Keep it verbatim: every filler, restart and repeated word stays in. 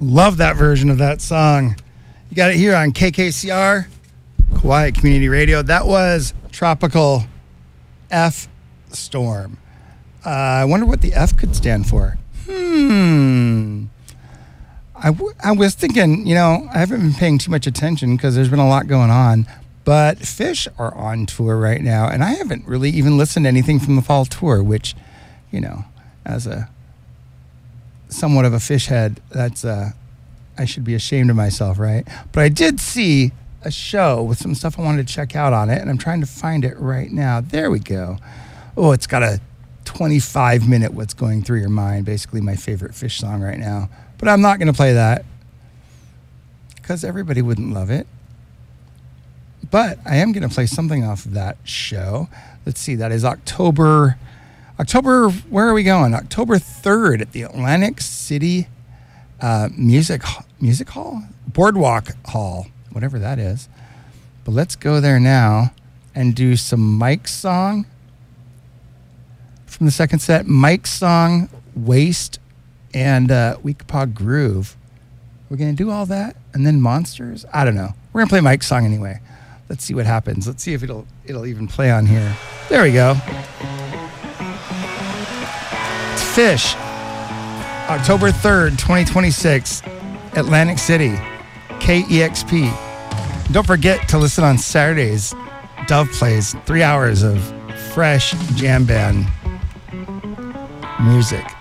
Love that version of that song. You got it here on K K C R, Quiet Community Radio. That was Tropical F Storm. Uh, I wonder what the F could stand for. Hmm. I, w- I was thinking, you know, I haven't been paying too much attention because there's been a lot going on, but Fish are on tour right now, and I haven't really even listened to anything from the fall tour, which, you know, as a somewhat of a Fish head, that's, uh, I should be ashamed of myself, right? But I did see a show with some stuff I wanted to check out on it, and I'm trying to find it right now. There we go. Oh, it's got a twenty-five minute What's Going Through Your Mind, basically my favorite Fish song right now. But I'm not going to play that because everybody wouldn't love it. But I am going to play something off of that show. Let's see, that is October, October, where are we going? October third at the Atlantic City uh, Music Music Hall? Boardwalk Hall, whatever that is. But let's go there now and do some Mike's song from the second set. Mike's song, Waste, and uh, Weak Paw Groove. We're going to do all that and then Monsters? I don't know. We're going to play Mike's song anyway. Let's see what happens. Let's see if it'll it'll even play on here. There we go. It's Fish. October third, twenty twenty-six, Atlantic City, K E X P. Don't forget to listen on Saturdays. Dove plays three hours of fresh jam band music.